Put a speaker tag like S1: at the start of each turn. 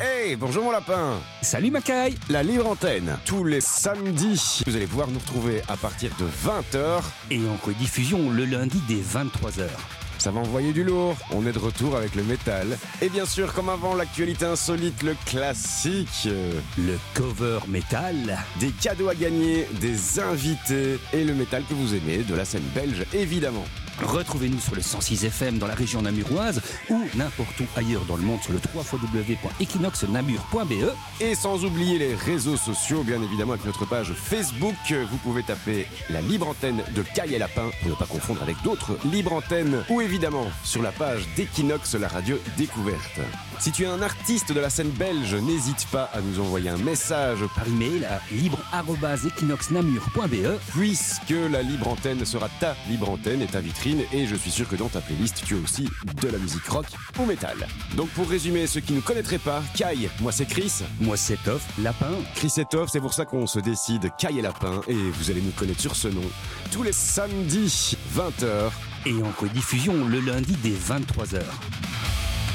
S1: Hey, bonjour mon lapin.
S2: Salut Macaille.
S1: La libre antenne, tous les samedis. Vous allez pouvoir nous retrouver à partir de 20h.
S2: Et en rediffusion le lundi dès 23h.
S1: Ça va envoyer du lourd, on est de retour avec le métal. Et bien sûr, comme avant, l'actualité insolite, le classique.
S2: Le cover métal.
S1: Des cadeaux à gagner, des invités et le métal que vous aimez, de la scène belge évidemment.
S2: Retrouvez-nous sur le 106 FM dans la région namuroise ou n'importe où ailleurs dans le monde sur le www.equinoxnamur.be.
S1: Et sans oublier les réseaux sociaux, bien évidemment avec notre page Facebook. Vous pouvez taper la libre antenne de Caille et Lapin pour ne pas confondre avec d'autres libres antennes. Ou évidemment sur la page d'Equinox, la radio découverte. Si tu es un artiste de la scène belge, n'hésite pas à nous envoyer un message
S2: Par email à libre@equinoxnamur.be.
S1: puisque la libre antenne sera ta libre antenne et ta vitrine. Et je suis sûr que dans ta playlist, tu as aussi de la musique rock ou métal. Donc pour résumer, ceux qui ne connaîtraient pas, Caille, moi c'est Chris.
S2: Moi c'est Toff, Lapin.
S1: Chris et Toff, c'est pour ça qu'on se décide Caille et Lapin. Et vous allez nous connaître sur ce nom tous les samedis, 20h.
S2: Et en rediffusion le lundi dès 23h.